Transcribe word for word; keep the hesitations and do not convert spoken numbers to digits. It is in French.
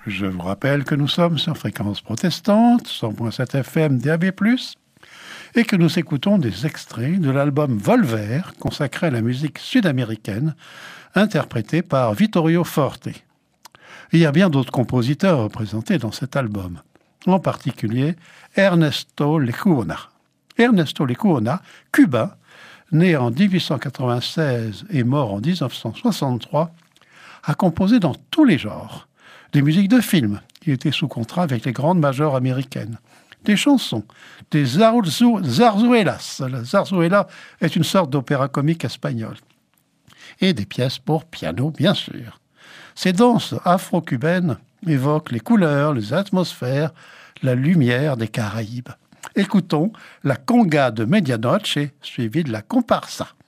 Je vous rappelle que nous sommes sur Fréquence Protestante, cent virgule sept F M D A B plus, et que nous écoutons des extraits de l'album Volver, consacré à la musique sud-américaine, interprété par Vittorio Forte. Il y a bien d'autres compositeurs représentés dans cet album, en particulier Ernesto Lecuona. Ernesto Lecuona, cubain, né en dix-huit cent quatre-vingt-seize et mort en dix-neuf cent soixante-trois, a composé dans tous les genres. Des musiques de films, il était sous contrat avec les grandes majors américaines. Des chansons, des zarzu- zarzuelas. La zarzuela est une sorte d'opéra comique espagnol. Et des pièces pour piano, bien sûr. Ces danses afro-cubaines évoquent les couleurs, les atmosphères, la lumière des Caraïbes. Écoutons la conga de Medianoche, suivie de la comparsa.